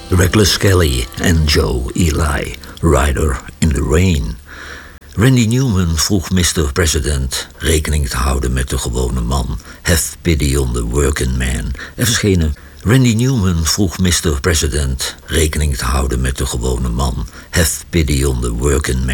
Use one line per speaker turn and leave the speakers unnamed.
Reckless Kelly en Joe Ely, Rider in the Rain. Randy Newman vroeg Mr. President rekening te houden met de gewone man. Have pity on the working man. Er verschenen. Randy Newman vroeg Mr. President rekening te houden met de gewone man. Have pity on the working man.